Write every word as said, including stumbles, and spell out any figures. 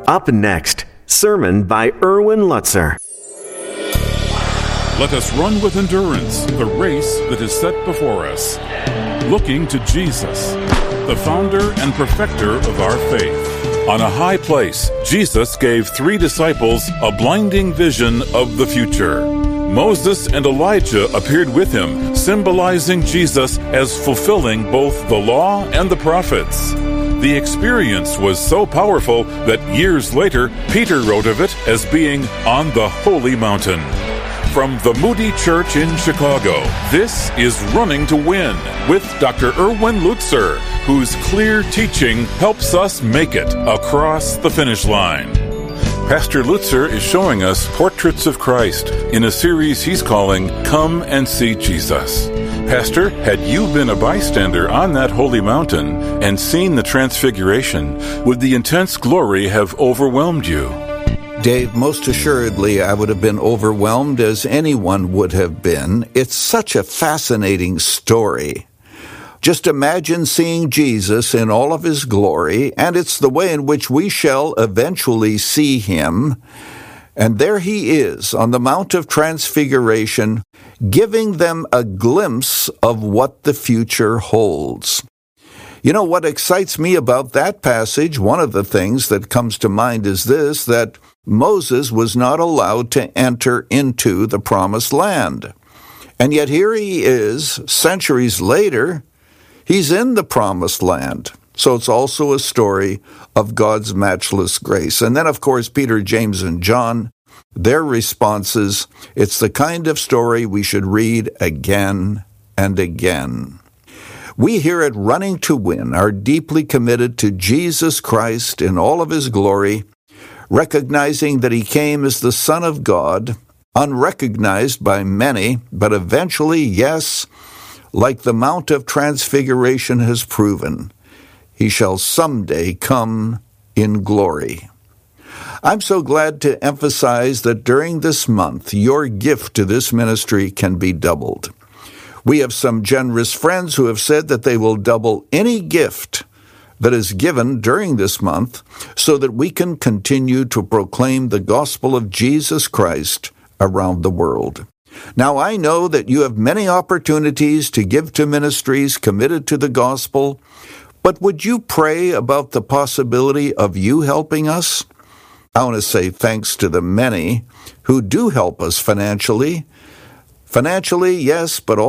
Up next, sermon by Erwin Lutzer. Let us run with endurance the race that is set before us, looking to Jesus, the founder and perfecter of our faith. On a high place, Jesus gave three disciples a blinding vision of the future. Moses and Elijah appeared with him, symbolizing Jesus as fulfilling both the law and the prophets. The experience was so powerful that years later, Peter wrote of it as being on the holy mountain. From the Moody Church in Chicago, this is Running to Win with Doctor Erwin Lutzer, whose clear teaching helps us make it across the finish line. Pastor Lutzer is showing us portraits of Christ in a series he's calling Come and See Jesus. Pastor, had you been a bystander on that holy mountain and seen the transfiguration, would the intense glory have overwhelmed you? Dave, most assuredly, I would have been overwhelmed as anyone would have been. It's such a fascinating story. Just imagine seeing Jesus in all of his glory, and it's the way in which we shall eventually see him. And there he is on the Mount of Transfiguration, giving them a glimpse of what the future holds. You know, what excites me about that passage, one of the things that comes to mind is this, that Moses was not allowed to enter into the promised land. And yet here he is, centuries later, he's in the promised land. So it's also a story of God's matchless grace. And then, of course, Peter, James, and John, their responses, it's the kind of story we should read again and again. We here at Running to Win are deeply committed to Jesus Christ in all of his glory, recognizing that he came as the Son of God, unrecognized by many, but eventually, yes, like the Mount of Transfiguration has proven, he shall someday come in glory. I'm so glad to emphasize that during this month, your gift to this ministry can be doubled. We have some generous friends who have said that they will double any gift that is given during this month so that we can continue to proclaim the gospel of Jesus Christ around the world. Now, I know that you have many opportunities to give to ministries committed to the gospel, but would you pray about the possibility of you helping us? I want to say thanks to the many who do help us financially. Financially, yes, but also